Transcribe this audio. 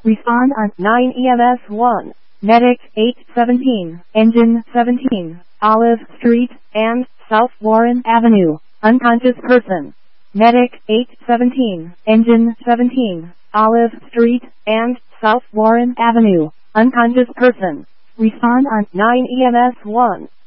Respond on 9 EMS 1. Medic 817, Engine 17, Olive Street and South Warren Avenue. Unconscious person. Medic 817, Engine 17, Olive Street and South Warren Avenue. Unconscious person. Respond on 9 EMS 1.